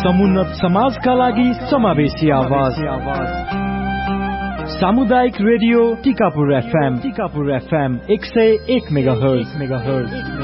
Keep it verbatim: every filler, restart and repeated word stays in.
समुन्नत समाजका लागि समावेशी आवाज सामुदायिक radio Tikapur FM Tikapur FM एक सय एक मेगाहर्ज मेगाहर्ज